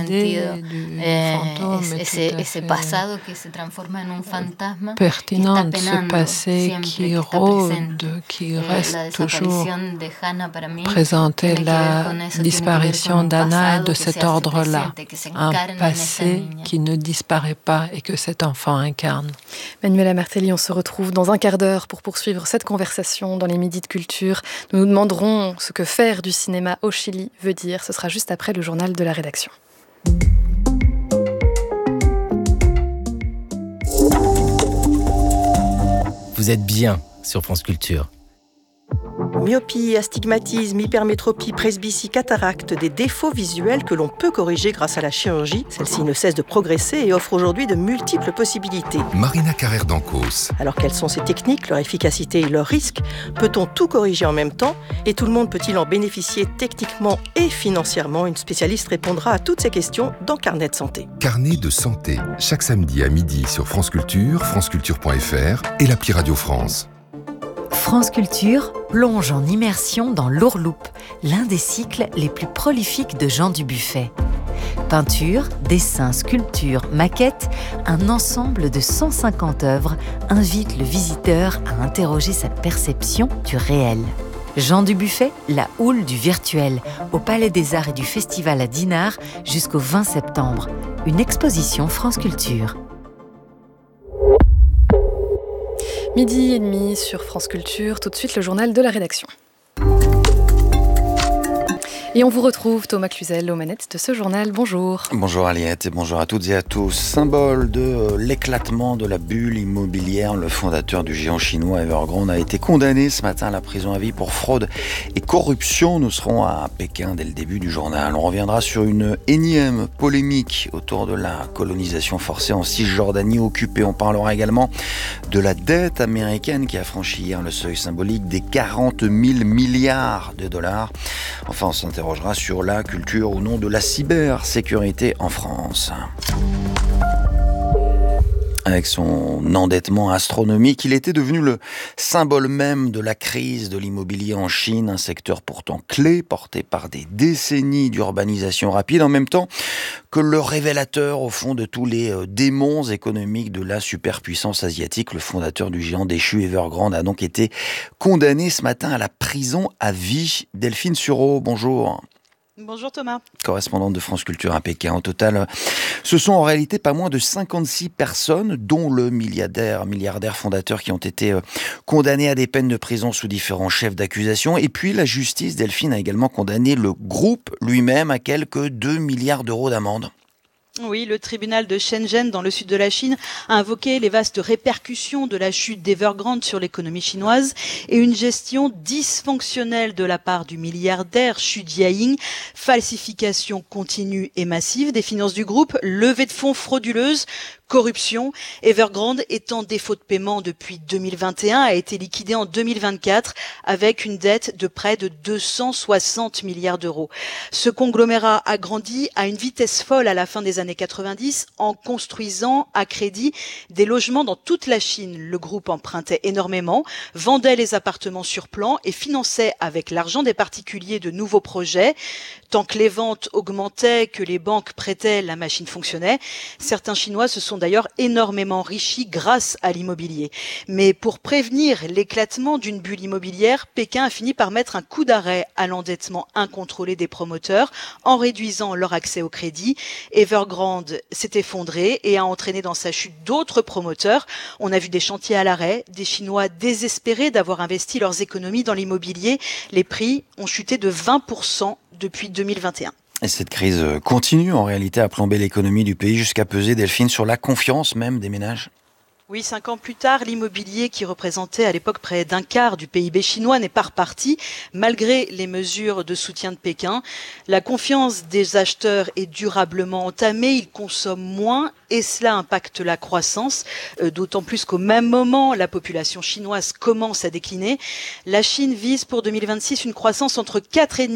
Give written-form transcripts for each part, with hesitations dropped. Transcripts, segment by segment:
l'idée du fantôme ese pasado que se transforma en un fantasma pertinente, ce passé qui rôde, qui reste toujours présenté. La disparition d'Anna est de cet ordre-là, un passé qui ne disparaît pas et que cet enfant incarne. Manuela Martelly, on se retrouve dans un quart d'heure pour poursuivre cette conversation dans les Midis de Culture. Nous nous demanderons ce que faire du cinéma au Chili veut dire. Ce sera juste après le journal de la rédaction. Vous êtes bien sur France Culture. Myopie, astigmatisme, hypermétropie, presbytie, cataracte, des défauts visuels que l'on peut corriger grâce à la chirurgie. Celle-ci ne cesse de progresser et offre aujourd'hui de multiples possibilités. Marina Carrère d'Ancos. Alors quelles sont ces techniques, leur efficacité et leurs risques ? Peut-on tout corriger en même temps ? Et tout le monde peut-il en bénéficier techniquement et financièrement ? Une spécialiste répondra à toutes ces questions dans Carnet de santé. Carnet de santé, chaque samedi à midi sur France Culture, franceculture.fr et l'appli Radio France. France Culture plonge en immersion dans l'Ourloupe, l'un des cycles les plus prolifiques de Jean Dubuffet. Peinture, dessin, sculpture, maquette, un ensemble de 150 œuvres invite le visiteur à interroger sa perception du réel. Jean Dubuffet, la houle du virtuel, au Palais des Arts et du Festival à Dinard jusqu'au 20 septembre. Une exposition France Culture. 12h30 sur France Culture, tout de suite le journal de la rédaction. Et on vous retrouve, Thomas Cluzel, aux manettes de ce journal. Bonjour. Bonjour Aliette et bonjour à toutes et à tous. Symbole de l'éclatement de la bulle immobilière, le fondateur du géant chinois Evergrande a été condamné ce matin à la prison à vie pour fraude et corruption. Nous serons à Pékin dès le début du journal. On reviendra sur une énième polémique autour de la colonisation forcée en Cisjordanie occupée. On parlera également de la dette américaine qui a franchi hier le seuil symbolique des 40 000 milliards de dollars. Enfin, on s'interrogera sur la culture ou non de la cybersécurité en France. Avec son endettement astronomique, il était devenu le symbole même de la crise de l'immobilier en Chine, un secteur pourtant clé, porté par des décennies d'urbanisation rapide, en même temps que le révélateur au fond de tous les démons économiques de la superpuissance asiatique. Le fondateur du géant déchu Evergrande a donc été condamné ce matin à la prison à vie. Delphine Sureau, bonjour. Bonjour Thomas. Correspondante de France Culture à Pékin. Au total, ce sont en réalité pas moins de 56 personnes, dont le milliardaire fondateur, qui ont été condamnés à des peines de prison sous différents chefs d'accusation. Et puis la justice, Delphine, a également condamné le groupe lui-même à quelques 2 milliards d'euros d'amende. Oui, le tribunal de Shenzhen, dans le sud de la Chine, a invoqué les vastes répercussions de la chute d'Evergrande sur l'économie chinoise et une gestion dysfonctionnelle de la part du milliardaire Xu Jiaying, falsification continue et massive des finances du groupe, levée de fonds frauduleuse, corruption. Evergrande est en défaut de paiement depuis 2021, a été liquidé en 2024 avec une dette de près de 260 milliards d'euros. Ce conglomérat a grandi à une vitesse folle à la fin des années 90 en construisant à crédit des logements dans toute la Chine. Le groupe empruntait énormément, vendait les appartements sur plan et finançait avec l'argent des particuliers de nouveaux projets. Tant que les ventes augmentaient, que les banques prêtaient, la machine fonctionnait. Certains Chinois se sont d'ailleurs énormément enrichis grâce à l'immobilier. Mais pour prévenir l'éclatement d'une bulle immobilière, Pékin a fini par mettre un coup d'arrêt à l'endettement incontrôlé des promoteurs en réduisant leur accès au crédit. Evergrande s'est effondré et a entraîné dans sa chute d'autres promoteurs. On a vu des chantiers à l'arrêt, des Chinois désespérés d'avoir investi leurs économies dans l'immobilier. Les prix ont chuté de 20% depuis 2021. Et cette crise continue en réalité à plomber l'économie du pays jusqu'à peser, Delphine, sur la confiance même des ménages. Oui, 5 ans plus tard, l'immobilier qui représentait à l'époque près d'un quart du PIB chinois n'est pas reparti, malgré les mesures de soutien de Pékin. La confiance des acheteurs est durablement entamée, ils consomment moins et cela impacte la croissance, d'autant plus qu'au même moment, la population chinoise commence à décliner. La Chine vise pour 2026 une croissance entre 4,5%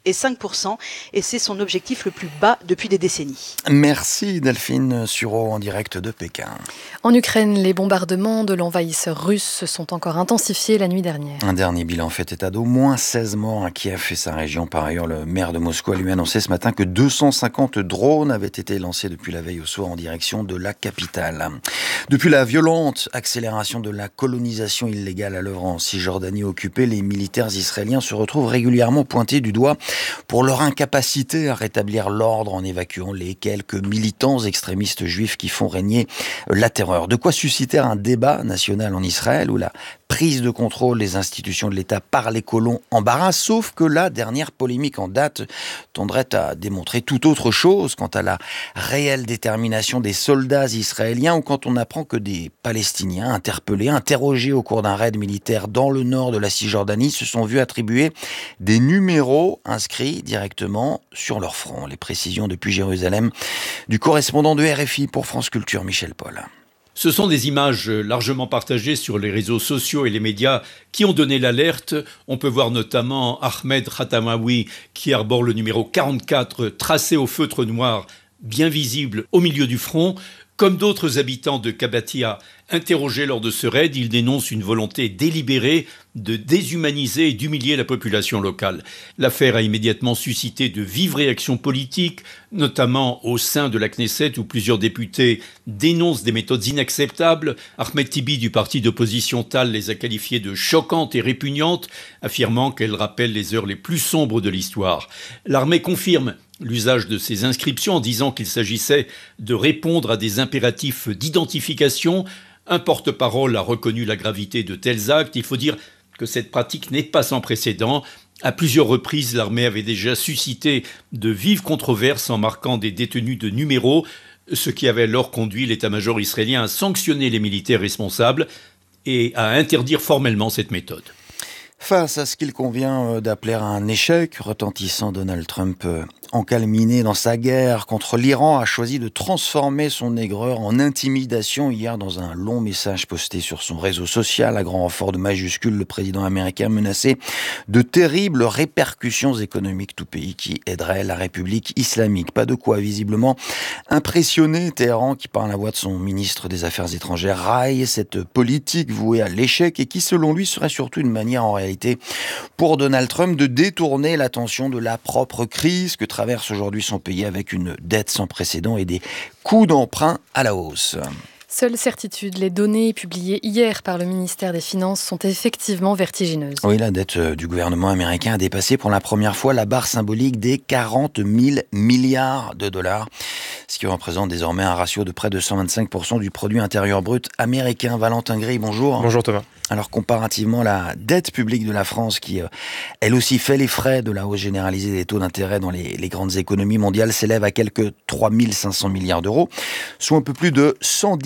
et 5%, et c'est son objectif le plus bas depuis des décennies. Merci Delphine Sureau en direct de Pékin. En Ukraine, les bombardements de l'envahisseur russe se sont encore intensifiés la nuit dernière. Un dernier bilan fait état d'au moins 16 morts à Kiev et sa région. Par ailleurs, le maire de Moscou a lui annoncé ce matin que 250 drones avaient été lancés depuis la veille au soir en direction de la capitale. Depuis la violente accélération de la colonisation illégale à l'œuvre en Cisjordanie occupée, les militaires israéliens se retrouvent régulièrement pointés du doigt pour leur incapacité à rétablir l'ordre en évacuant les quelques militants extrémistes juifs qui font régner la terreur. De quoi susciter un débat national en Israël où la prise de contrôle des institutions de l'État par les colons embarrasse, sauf que la dernière polémique en date tendrait à démontrer tout autre chose quant à la réelle détermination des soldats israéliens ou quand on apprend que des Palestiniens interpellés, interrogés au cours d'un raid militaire dans le nord de la Cisjordanie se sont vus attribuer des numéros inscrits directement sur leur front. Les précisions depuis Jérusalem du correspondant de RFI pour France Culture, Michel Paul. Ce sont des images largement partagées sur les réseaux sociaux et les médias qui ont donné l'alerte. On peut voir notamment Ahmed Khatamaoui qui arbore le numéro 44 tracé au feutre noir, bien visible au milieu du front. Comme d'autres habitants de Kabatia interrogés lors de ce raid, ils dénoncent une volonté délibérée de déshumaniser et d'humilier la population locale. L'affaire a immédiatement suscité de vives réactions politiques, notamment au sein de la Knesset où plusieurs députés dénoncent des méthodes inacceptables. Ahmed Tibi du parti d'opposition Tal les a qualifiées de choquantes et répugnantes, affirmant qu'elles rappellent les heures les plus sombres de l'histoire. L'armée confirme l'usage de ces inscriptions en disant qu'il s'agissait de répondre à des impératifs d'identification. Un porte-parole a reconnu la gravité de tels actes. Il faut dire que cette pratique n'est pas sans précédent. À plusieurs reprises, l'armée avait déjà suscité de vives controverses en marquant des détenus de numéros, ce qui avait alors conduit l'état-major israélien à sanctionner les militaires responsables et à interdire formellement cette méthode. Face à ce qu'il convient d'appeler un échec retentissant, Donald Trump, encalminé dans sa guerre contre l'Iran, a choisi de transformer son aigreur en intimidation hier dans un long message posté sur son réseau social. À grand renfort de majuscules, le président américain menaçait de terribles répercussions économiques, tout pays qui aiderait la République islamique. Pas de quoi visiblement impressionner Téhéran qui, par la voix de son ministre des Affaires étrangères, raille cette politique vouée à l'échec et qui, selon lui, serait surtout une manière en réalité pour Donald Trump de détourner l'attention de la propre crise que traverse aujourd'hui son pays avec une dette sans précédent et des coûts d'emprunt à la hausse. Seule certitude, les données publiées hier par le ministère des Finances sont effectivement vertigineuses. Oui, la dette du gouvernement américain a dépassé pour la première fois la barre symbolique des 40 000 milliards de dollars, ce qui représente désormais un ratio de près de 125% du produit intérieur brut américain. Valentin Gris, bonjour. Bonjour Thomas. Alors comparativement, la dette publique de la France, qui elle aussi fait les frais de la hausse généralisée des taux d'intérêt dans les grandes économies mondiales, s'élève à quelques 3 500 milliards d'euros, soit un peu plus de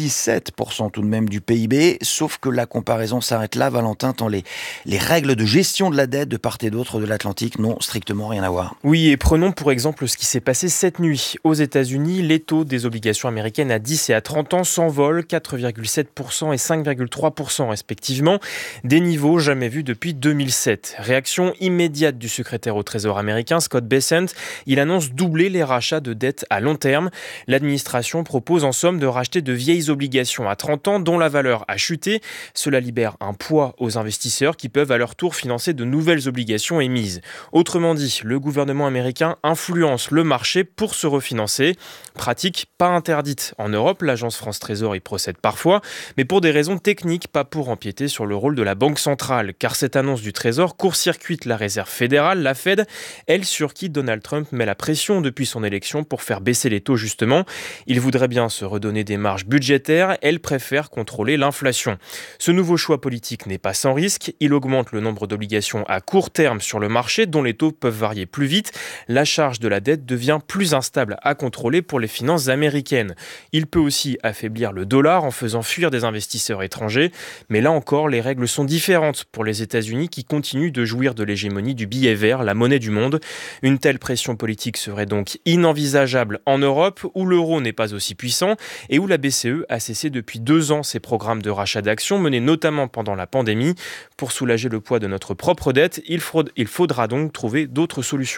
117% tout de même du PIB, sauf que la comparaison s'arrête là, Valentin, tant les règles de gestion de la dette de part et d'autre de l'Atlantique n'ont strictement rien à voir. Oui, et prenons pour exemple ce qui s'est passé cette nuit. Aux États-Unis, les taux des obligations américaines à 10 et à 30 ans s'envolent, 4,7% et 5,3% respectivement. Des niveaux jamais vus depuis 2007. Réaction immédiate du secrétaire au Trésor américain, Scott Bessent. Il annonce doubler les rachats de dettes à long terme. L'administration propose en somme de racheter de vieilles obligations à 30 ans dont la valeur a chuté. Cela libère un poids aux investisseurs qui peuvent à leur tour financer de nouvelles obligations émises. Autrement dit, le gouvernement américain influence le marché pour se refinancer. Pratique pas interdite en Europe, l'agence France Trésor y procède parfois, mais pour des raisons techniques, pas pour empiéter sur le rôle de la Banque centrale, car cette annonce du Trésor court-circuite la Réserve fédérale, la Fed, elle sur qui Donald Trump met la pression depuis son élection pour faire baisser les taux justement. Il voudrait bien se redonner des marges budgétaires, elle préfère contrôler l'inflation. Ce nouveau choix politique n'est pas sans risque, il augmente le nombre d'obligations à court terme sur le marché dont les taux peuvent varier plus vite. La charge de la dette devient plus instable à contrôler pour les finances américaines. Il peut aussi affaiblir le dollar en faisant fuir des investisseurs étrangers, mais là encore, les règles sont différentes pour les États-Unis qui continuent de jouir de l'hégémonie du billet vert, la monnaie du monde. Une telle pression politique serait donc inenvisageable en Europe, où l'euro n'est pas aussi puissant et où la BCE a cessé depuis 2 ans ses programmes de rachat d'actions menés notamment pendant la pandémie. Pour soulager le poids de notre propre dette, il faudra donc trouver d'autres solutions.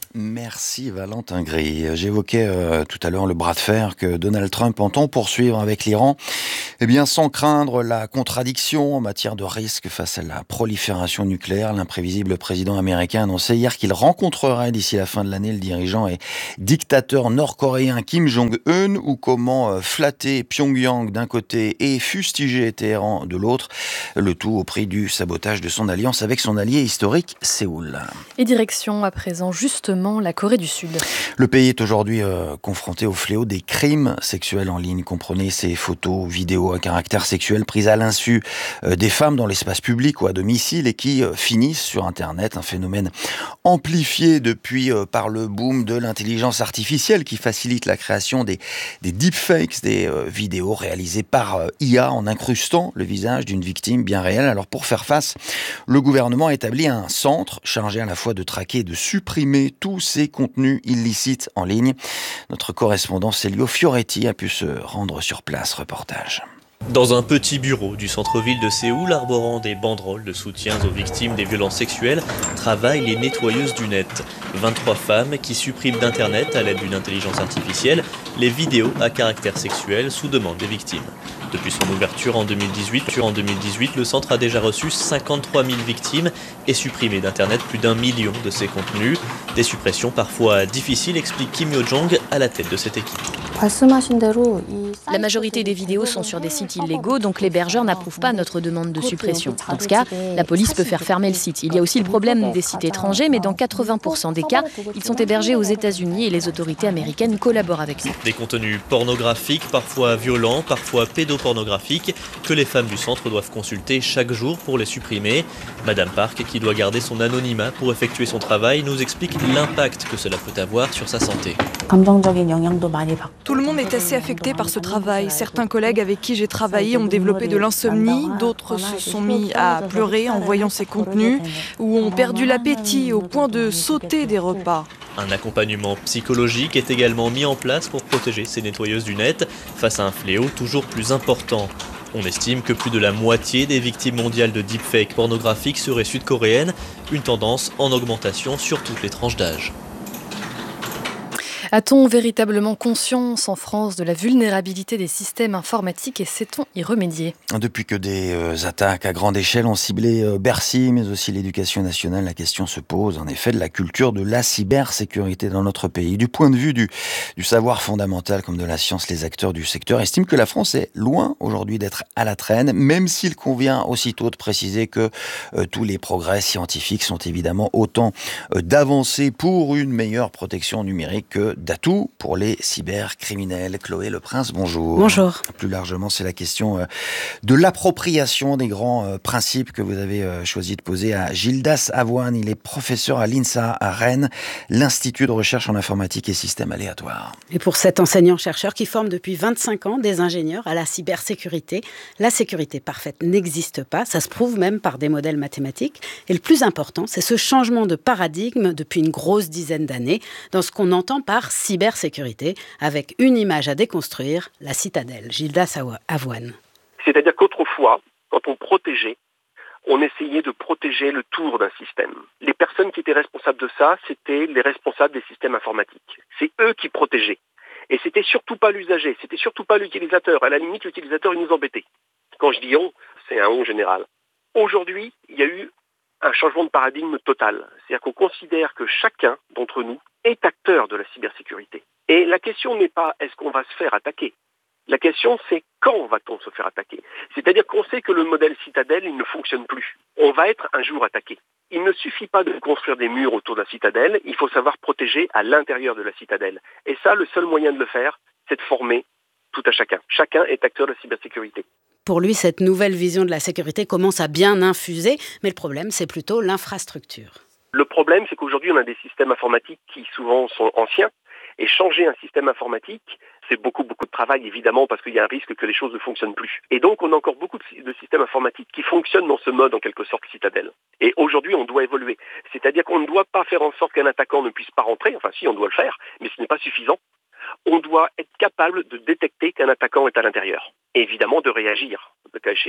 Merci Valentin Gris. J'évoquais tout à l'heure le bras de fer que Donald Trump entend poursuivre avec l'Iran. Eh bien, sans craindre la contradiction en matière de risque face à la prolifération nucléaire, l'imprévisible président américain a annoncé hier qu'il rencontrerait d'ici la fin de l'année le dirigeant et dictateur nord-coréen Kim Jong-un, ou comment flatter Pyongyang d'un côté et fustiger Téhéran de l'autre, le tout au prix du sabotage de son alliance avec son allié historique Séoul. Et direction à présent justement la Corée du Sud. Le pays est aujourd'hui confronté au fléau des crimes sexuels en ligne. Comprenez ces photos, vidéos à caractère sexuel prises à l'insu des femmes dans l'espace public ou à domicile et qui finissent sur Internet. Un phénomène amplifié depuis par le boom de l'intelligence artificielle qui facilite la création des deepfakes, des vidéos réalisées par IA en incrustant le visage d'une victime bien réelle. Alors pour faire face, le gouvernement a établi un centre chargé à la fois de traquer et de supprimer tous ces contenus illicites en ligne. Notre correspondant Célio Fioretti a pu se rendre sur place. Reportage. Dans un petit bureau du centre-ville de Séoul, arborant des banderoles de soutien aux victimes des violences sexuelles, travaillent les nettoyeuses du net. 23 femmes qui suppriment d'Internet à l'aide d'une intelligence artificielle les vidéos à caractère sexuel sous demande des victimes. Depuis son ouverture en 2018, le centre a déjà reçu 53 000 victimes et supprimé d'Internet plus d'1 million de ces contenus. Des suppressions parfois difficiles, explique Kim Yo-jong à la tête de cette équipe. La majorité des vidéos sont sur des sites illégaux, donc l'hébergeur n'approuve pas notre demande de suppression. Dans ce cas, la police peut faire fermer le site. Il y a aussi le problème des sites étrangers, mais dans 80% des cas, ils sont hébergés aux États-Unis et les autorités américaines collaborent avec nous. Des contenus pornographiques, parfois violents, parfois pédopornographiques, que les femmes du centre doivent consulter chaque jour pour les supprimer. Madame Park, qui doit garder son anonymat pour effectuer son travail, nous explique l'impact que cela peut avoir sur sa santé. Tout le monde est assez affecté par ce travail. Certains collègues avec qui j'ai travaillé ont développé de l'insomnie, d'autres se sont mis à pleurer en voyant ces contenus, ou ont perdu l'appétit au point de sauter des repas. Un accompagnement psychologique est également mis en place pour protéger ces nettoyeuses du net face à un fléau toujours plus important. On estime que plus de la moitié des victimes mondiales de deepfakes pornographiques seraient sud-coréennes, une tendance en augmentation sur toutes les tranches d'âge. A-t-on véritablement conscience en France de la vulnérabilité des systèmes informatiques et sait-on y remédier ? Depuis que des attaques à grande échelle ont ciblé Bercy, mais aussi l'éducation nationale, la question se pose en effet de la culture de la cybersécurité dans notre pays. Du point de vue du savoir fondamental comme de la science, les acteurs du secteur estiment que la France est loin aujourd'hui d'être à la traîne, même s'il convient aussitôt de préciser que tous les progrès scientifiques sont évidemment autant d'avancées pour une meilleure protection numérique que d'atouts pour les cybercriminels. Chloé Leprince, bonjour. Bonjour. Plus largement, c'est la question de l'appropriation des grands principes que vous avez choisi de poser à Gildas Avoine. Il est professeur à l'INSA à Rennes, l'Institut de recherche en informatique et systèmes aléatoires. Et pour cet enseignant-chercheur qui forme depuis 25 ans des ingénieurs à la cybersécurité, la sécurité parfaite n'existe pas, ça se prouve même par des modèles mathématiques. Et le plus important, c'est ce changement de paradigme depuis une grosse dizaine d'années dans ce qu'on entend par cybersécurité, avec une image à déconstruire, la citadelle. Gildas Avoine. C'est-à-dire qu'autrefois, quand on protégeait, on essayait de protéger le tour d'un système. Les personnes qui étaient responsables de ça, c'était les responsables des systèmes informatiques. C'est eux qui protégeaient. Et c'était surtout pas l'usager, c'était surtout pas l'utilisateur. À la limite, l'utilisateur, il nous embêtait. Quand je dis on, c'est un on général. Aujourd'hui, il y a eu un changement de paradigme total. C'est-à-dire qu'on considère que chacun d'entre nous est acteur de la cybersécurité. Et la question n'est pas est-ce qu'on va se faire attaquer. La question c'est quand va-t-on se faire attaquer. C'est-à-dire qu'on sait que le modèle citadelle, il ne fonctionne plus. On va être un jour attaqué. Il ne suffit pas de construire des murs autour de la citadelle, il faut savoir protéger à l'intérieur de la citadelle. Et ça, le seul moyen de le faire, c'est de former tout à chacun. Chacun est acteur de la cybersécurité. Pour lui, cette nouvelle vision de la sécurité commence à bien infuser, mais le problème, c'est plutôt l'infrastructure. Le problème, c'est qu'aujourd'hui, on a des systèmes informatiques qui souvent sont anciens, et changer un système informatique, c'est beaucoup de travail, évidemment, parce qu'il y a un risque que les choses ne fonctionnent plus. Et donc, on a encore beaucoup de systèmes informatiques qui fonctionnent dans ce mode, en quelque sorte, citadelle. Et aujourd'hui, on doit évoluer. C'est-à-dire qu'on ne doit pas faire en sorte qu'un attaquant ne puisse pas rentrer, enfin si, on doit le faire, mais ce n'est pas suffisant. On doit être capable de détecter qu'un attaquant est à l'intérieur. Et évidemment, de réagir, le cas échéant.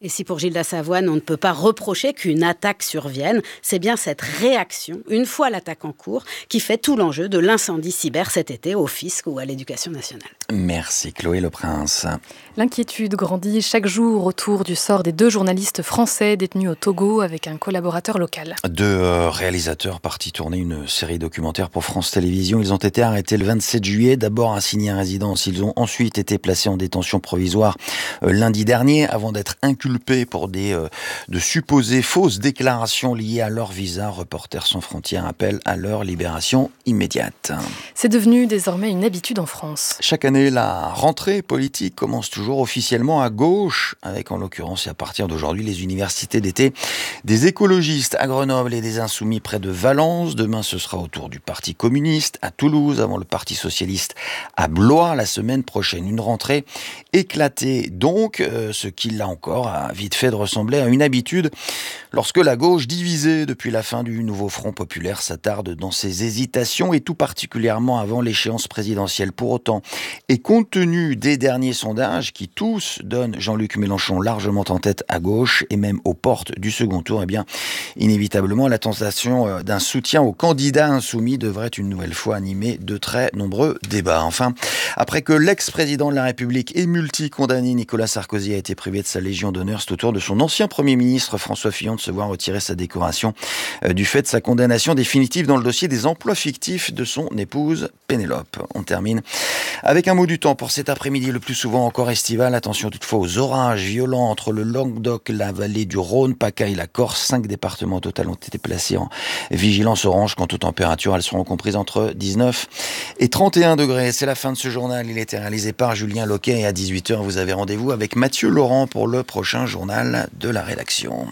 Et si pour Gilda Savoine, on ne peut pas reprocher qu'une attaque survienne, c'est bien cette réaction, une fois l'attaque en cours, qui fait tout l'enjeu de l'incendie cyber cet été au fisc ou à l'éducation nationale. Merci Chloé Le Prince. L'inquiétude grandit chaque jour autour du sort des 2 journalistes français détenus au Togo avec un collaborateur local. 2 réalisateurs partis tourner une série documentaire pour France Télévisions. Ils ont été arrêtés le 27 juillet, d'abord assignés à résidence. Ils ont ensuite été placés en détention provisoire lundi dernier avant d'être inculpés pour de supposées fausses déclarations liées à leur visa. Reporters sans frontières appellent à leur libération immédiate. C'est devenu désormais une habitude en France. Chaque année, la rentrée politique commence toujours officiellement à gauche, avec en l'occurrence et à partir d'aujourd'hui les universités d'été des écologistes à Grenoble et des insoumis près de Valence. Demain, ce sera au tour du Parti communiste à Toulouse, avant le Parti socialiste à Blois la semaine prochaine. Une rentrée éclatée donc, ce qui là encore a vite fait de ressembler à une habitude lorsque la gauche, divisée depuis la fin du nouveau Front populaire, s'attarde dans ses hésitations et tout particulièrement avant l'échéance présidentielle. Pour autant, et compte tenu des derniers sondages qui tous donnent Jean-Luc Mélenchon largement en tête à gauche et même aux portes du second tour, eh bien, inévitablement, la tentation d'un soutien aux candidats insoumis devrait une nouvelle fois animer de très nombreux débats. Enfin, après que l'ex-président de la République et multi-condamné Nicolas Sarkozy a été privé de sa Légion d'honneur, c'est au tour de son ancien Premier ministre François Fillon de se voir retirer sa décoration du fait de sa condamnation définitive dans le dossier des emplois fictifs de son épouse Pénélope. On termine avec un mot du temps pour cet après-midi, le plus souvent encore estival. Attention toutefois aux orages violents entre le Languedoc, la vallée du Rhône, PACA et la Corse. 5 départements au total ont été placés en vigilance orange. Quant aux températures, elles seront comprises entre 19 et 31 degrés. C'est la fin de ce journal. Il a été réalisé par Julien Loquet et à 18h, vous avez rendez-vous avec Mathieu Laurent pour le prochain journal de la rédaction.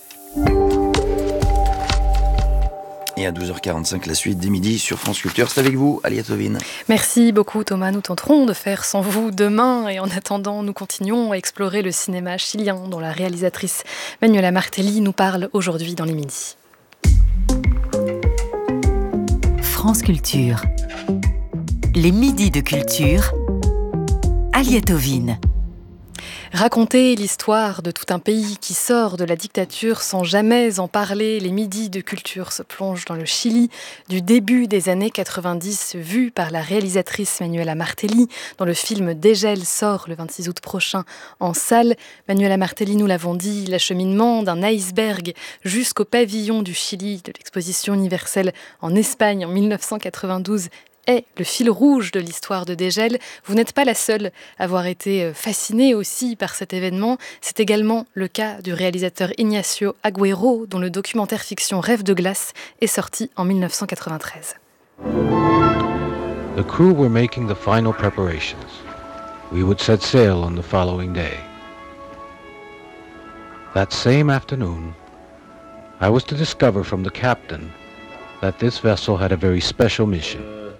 Et à 12h45, la suite des midis sur France Culture. C'est avec vous, Alia Tovine. Merci beaucoup Thomas. Nous tenterons de faire sans vous demain. Et en attendant, nous continuons à explorer le cinéma chilien dont la réalisatrice Manuela Martelli nous parle aujourd'hui dans les midis. France Culture. Les midis de culture. Alia Tovine. Raconter l'histoire de tout un pays qui sort de la dictature sans jamais en parler, les midis de culture se plongent dans le Chili du début des années 90, vu par la réalisatrice Manuela Martelli, dont le film Dégel sort le 26 août prochain en salle. Manuela Martelli, nous l'avons dit, l'acheminement d'un iceberg jusqu'au pavillon du Chili de l'exposition universelle en Espagne en 1992 est le fil rouge de l'histoire de Dégel. Vous n'êtes pas la seule à avoir été fascinée aussi par cet événement. C'est également le cas du réalisateur Ignacio Agüero, dont le documentaire fiction Rêve de glace est sorti en 1993. The crew were making the final preparations. We would set sail on the following day. That same afternoon, I was to discover from the captain that this vessel had a very special mission.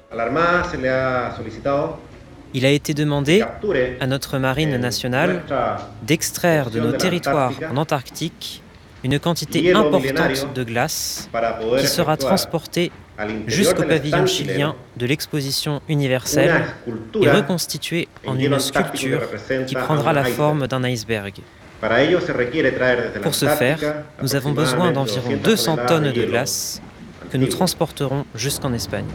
Il a été demandé à notre marine nationale d'extraire de nos territoires en Antarctique une quantité importante de glace qui sera transportée jusqu'au pavillon chilien de l'exposition universelle et reconstituée en une sculpture qui prendra la forme d'un iceberg. Pour ce faire, nous avons besoin d'environ 200 tonnes de glace que nous transporterons jusqu'en Espagne.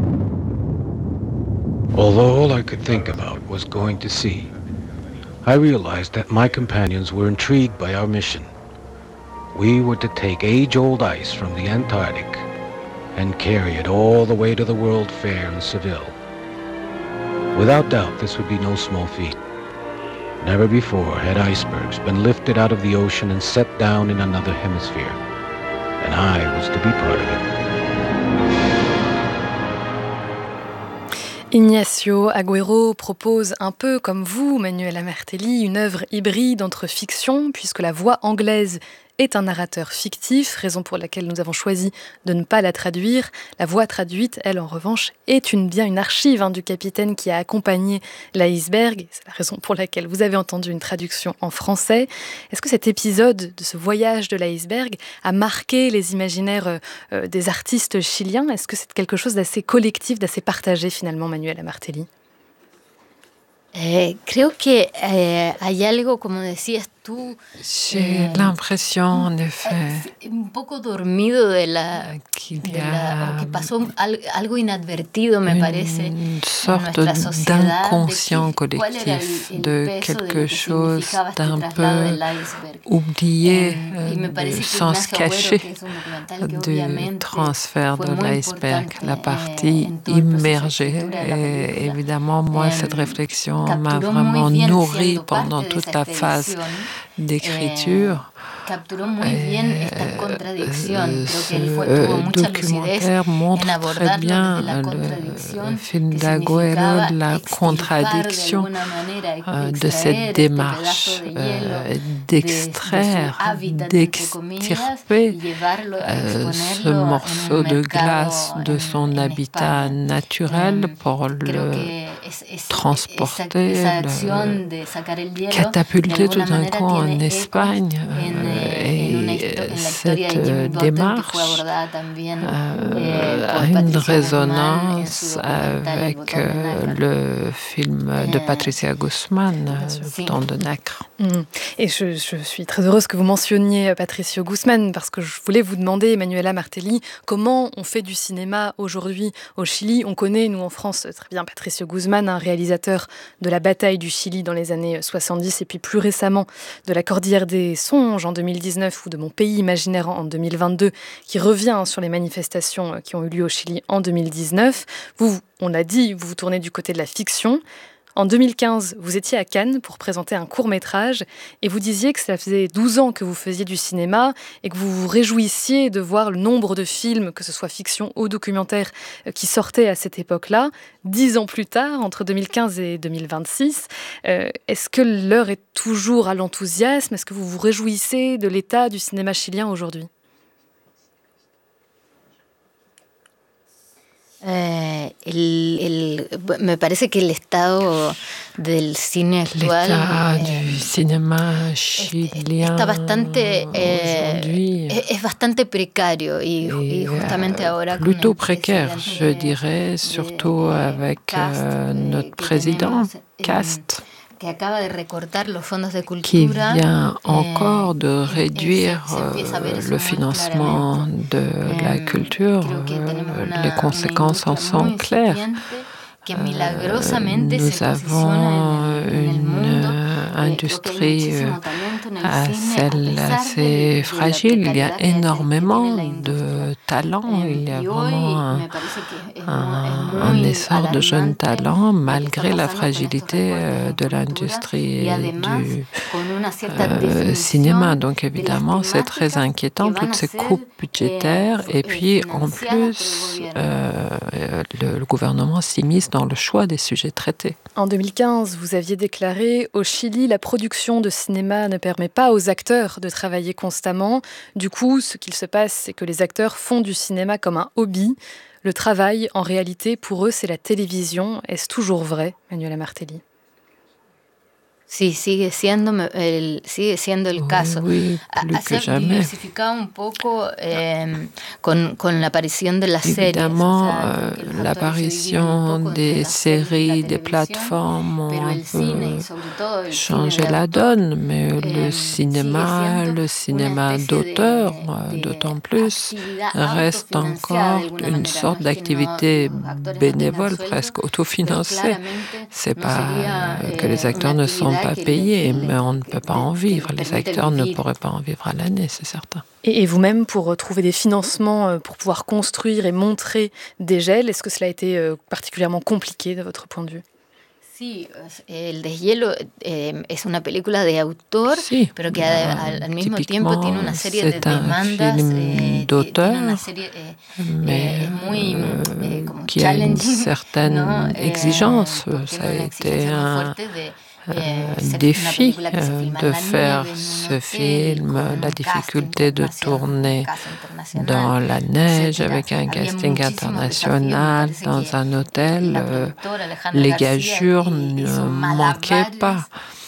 Although all I could think about was going to sea, I realized that my companions were intrigued by our mission. We were to take age-old ice from the Antarctic and carry it all the way to the World Fair in Seville. Without doubt, this would be no small feat. Never before had icebergs been lifted out of the ocean and set down in another hemisphere, and I was to be part of it. Ignacio Agüero propose un peu comme vous, Manuela Martelli, une œuvre hybride entre fiction, puisque la voix anglaise est un narrateur fictif, raison pour laquelle nous avons choisi de ne pas la traduire. La voix traduite, elle, en revanche, est bien une archive du capitaine qui a accompagné l'iceberg. C'est la raison pour laquelle vous avez entendu une traduction en français. Est-ce que cet épisode de ce voyage de l'iceberg a marqué les imaginaires des artistes chiliens ? Est-ce que c'est quelque chose d'assez collectif, d'assez partagé finalement, Manuela Martelli ? Creo que hay algo, como decías J'ai l'impression, en effet, qu'il y a une sorte d'inconscient collectif, de quelque chose d'un peu oublié, du sens caché du transfert de l'iceberg, la partie immergée. Et évidemment, moi, cette réflexion m'a vraiment nourrie pendant toute la phase d'écriture. Ce documentaire montre très bien, le film d'Agüero, la contradiction de cette démarche d'extraire, d'extirper ce morceau de glace de son habitat naturel pour le transporter, le catapulter tout d'un coup en Espagne. Et cette démarche a une résonance avec le film de Patricia Guzmán, Temps de nacre. Et je suis très heureuse que vous mentionniez Patricio Guzmán, parce que je voulais vous demander, Emanuela Martelli, comment on fait du cinéma aujourd'hui au Chili. On connaît, nous en France, très bien Patricio Guzmán, un réalisateur de la bataille du Chili dans les années 70 et puis plus récemment de la Cordillère des Songes en 2019 ou de Mon pays imaginaire en 2022, qui revient sur les manifestations qui ont eu lieu au Chili en 2019. Vous, on l'a dit, vous vous tournez du côté de la fiction. En 2015, vous étiez à Cannes pour présenter un court-métrage et vous disiez que ça faisait 12 ans que vous faisiez du cinéma et que vous vous réjouissiez de voir le nombre de films, que ce soit fiction ou documentaire, qui sortaient à cette époque-là. 10 ans plus tard, entre 2015 et 2026, est-ce que l'heure est toujours à l'enthousiasme ? Est-ce que vous vous réjouissez de l'état du cinéma chilien aujourd'hui ? Me parece que el estado del cine actual du cinéma chilien está bastante precario y justamente ahora plutôt précaire, je dirais, surtout avec notre président Cast, qui vient encore de réduire le financement de la culture. Les conséquences en sont claires. Nous avons une industrie assez fragile. Il y a énormément de talents. Il y a vraiment un essor de jeunes talents malgré la fragilité de l'industrie du cinéma. Donc évidemment, c'est très inquiétant, toutes ces coupes budgétaires. Et puis en plus, le gouvernement s'immisce dans le choix des sujets traités. En 2015, vous aviez déclaré « Au Chili, la production de cinéma ne permet pas aux acteurs de travailler constamment. Du coup, ce qu'il se passe, c'est que les acteurs font du cinéma comme un hobby. Le travail, en réalité, pour eux, c'est la télévision. Est-ce toujours vrai, Emanuela Martelli ? Sí, sigue siendo el caso. Oui, plus que jamais. Diversificado un poco con la aparición de las series. Évidemment, l'apparition des séries, des plateformes ont un peu changé la donne, mais le cinéma d'auteur, d'autant plus, reste encore une sorte d'activité bénévole, presque autofinancée. C'est pas que les acteurs ne sont pas payés, mais on ne peut pas en vivre. Les acteurs ne pourraient pas en vivre à l'année, c'est certain. Et vous-même, pour trouver des financements pour pouvoir construire et montrer Deshielo, est-ce que cela a été particulièrement compliqué de votre point de vue ? Sí, El Deshielo es una película de autor, pero que al mismo tiempo tiene una serie de demandas, d'auteur, mais qui a une certaine exigence. Ça a été un défi de faire ce film, la difficulté de tourner dans la neige avec un casting international dans un hôtel. Les gageures ne manquaient pas.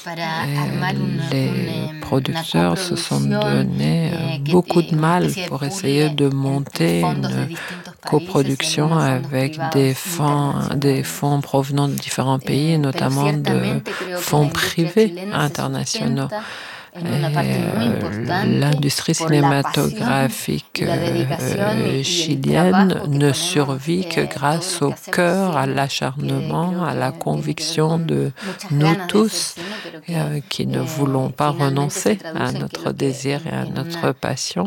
Les producteurs se sont donné beaucoup de mal pour essayer de monter une coproduction avec des fonds provenant de différents pays, notamment de fonds privés internationaux. l'industrie cinématographique chilienne ne survit que grâce au cœur, à l'acharnement, à la conviction de nous tous qui ne voulons pas renoncer à notre désir et à notre passion.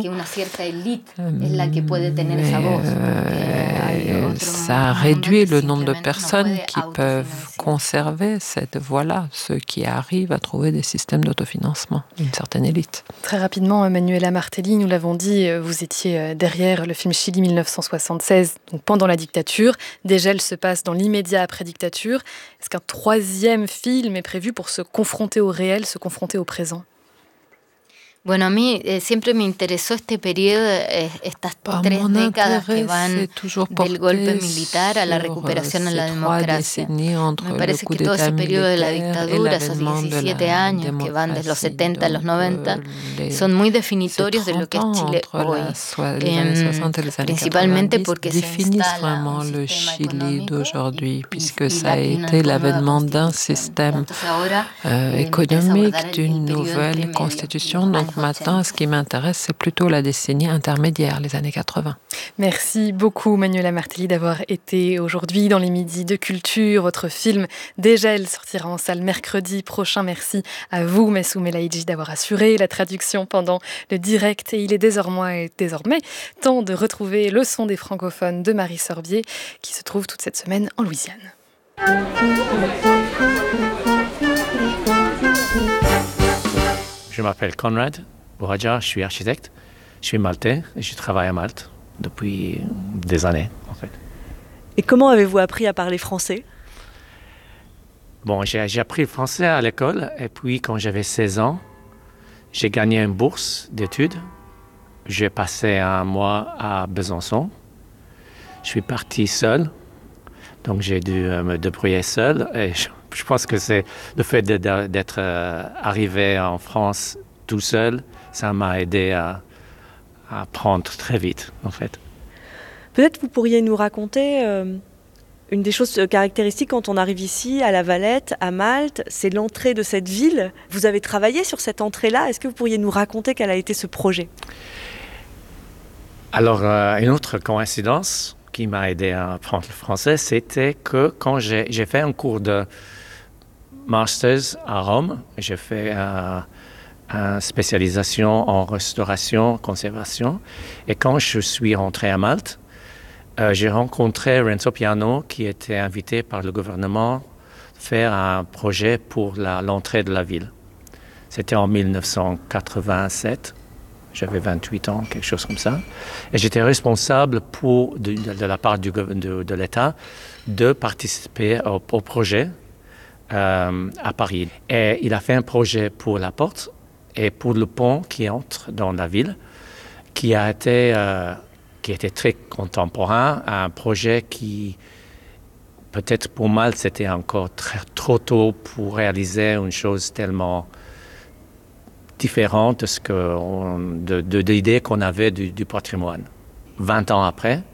Ça réduit le nombre de personnes qui peuvent conserver cette voie-là, ceux qui arrivent à trouver des systèmes d'autofinancement d'une certaine élite. Très rapidement, Manuela Martelli, nous l'avons dit, vous étiez derrière le film Chili 1976, donc pendant la dictature. Dégel se passe dans l'immédiat après-dictature. Est-ce qu'un troisième film est prévu pour se confronter au réel, se confronter au présent? Bueno, a mí siempre me interesó este periodo, estas 3 décadas que van del golpe militar a la recuperación a la democracia. Me parece que todo ese periodo de la dictadura, esos 17 años que van desde los 70 a los 90, son muy definitorios de lo que es Chile hoy. Principalmente porque se instala le Chili d'aujourd'hui, puisque ça a été l'avènement d'un système économique, d'une nouvelle constitution. Donc maintenant, ce qui m'intéresse, c'est plutôt la décennie intermédiaire, les années 80. Merci beaucoup, Manuela Martelli, d'avoir été aujourd'hui dans les Midis de Culture. Votre film Dégel sortira en salle mercredi prochain. Merci à vous, Messou Melaïdji, d'avoir assuré la traduction pendant le direct. Et il est désormais temps de retrouver le son des francophones de Marie Sorbier, qui se trouve toute cette semaine en Louisiane. Je m'appelle Conrad Bouraja, je suis architecte, je suis maltais et je travaille à Malte depuis des années en fait. Et comment avez-vous appris à parler français? Bon, j'ai appris le français à l'école et puis quand j'avais 16 ans, j'ai gagné une bourse d'études. J'ai passé un mois à Besançon. Je suis parti seul, donc j'ai dû me débrouiller seul et je pense que c'est le fait d'être arrivé en France tout seul, ça m'a aidé à apprendre très vite, en fait. Peut-être vous pourriez nous raconter une des choses caractéristiques quand on arrive ici, à La Valette, à Malte, c'est l'entrée de cette ville. Vous avez travaillé sur cette entrée-là. Est-ce que vous pourriez nous raconter quel a été ce projet? Alors, une autre coïncidence qui m'a aidé à apprendre le français, c'était que quand j'ai fait un cours de Masters à Rome, j'ai fait une spécialisation en restauration, conservation. Et quand je suis rentré à Malte, j'ai rencontré Renzo Piano qui était invité par le gouvernement à faire un projet pour l'entrée de la ville. C'était en 1987. J'avais 28 ans, quelque chose comme ça. Et j'étais responsable de la part de l'État de participer au projet à Paris. Et il a fait un projet pour la porte et pour le pont qui entre dans la ville, qui était très contemporain, un projet qui, peut-être pour Malte, c'était encore trop tôt pour réaliser une chose tellement différente de l'idée qu'on avait du patrimoine. 20 ans après,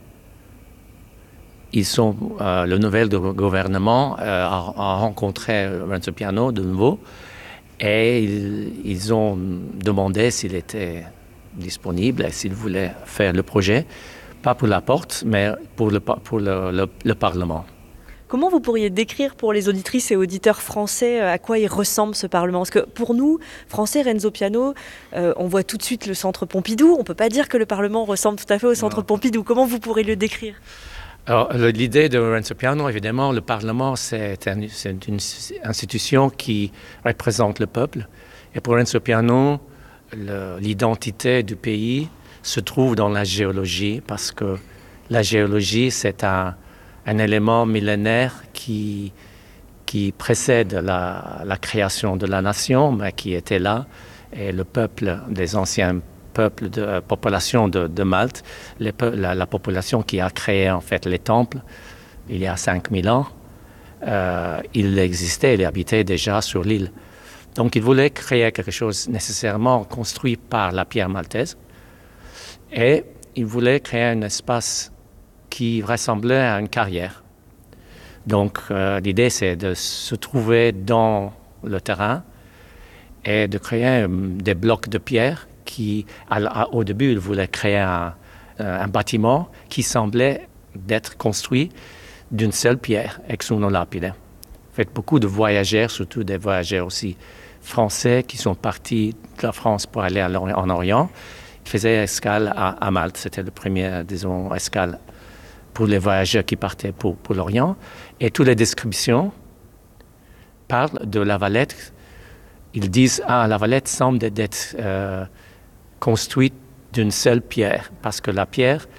le nouvel gouvernement a rencontré Renzo Piano de nouveau et ils ont demandé s'il était disponible et s'il voulait faire le projet, pas pour la porte, mais pour le Parlement. Comment vous pourriez décrire pour les auditrices et auditeurs français à quoi il ressemble ce Parlement? Parce que pour nous, Français, Renzo Piano, on voit tout de suite le Centre Pompidou. On ne peut pas dire que le Parlement ressemble tout à fait au Centre Pompidou. Comment vous pourriez le décrire? Alors, l'idée de Renzo Piano, évidemment, le Parlement, c'est une institution qui représente le peuple. Et pour Renzo Piano, l'identité du pays se trouve dans la géologie, parce que la géologie, c'est un élément millénaire qui précède la création de la nation, mais qui était là. Et le peuple, des anciens peuples de population de Malte, la population qui a créé en fait les temples il y a 5000 ans, il existait, il habitait déjà sur l'île. Donc il voulait créer quelque chose nécessairement construit par la pierre maltaise et il voulait créer un espace qui ressemblait à une carrière. Donc l'idée c'est de se trouver dans le terrain et de créer des blocs de pierre qui, au début, ils voulaient créer un bâtiment qui semblait d'être construit d'une seule pierre, ex uno lapide. En fait, beaucoup de voyageurs, surtout des voyageurs aussi français qui sont partis de la France pour aller en Orient, faisaient escale à Malte. C'était le premier, disons, escale pour les voyageurs qui partaient pour l'Orient. Et toutes les descriptions parlent de La Valette. Ils disent « Ah, La Valette semble d'être construite d'une seule pierre, parce que la pierre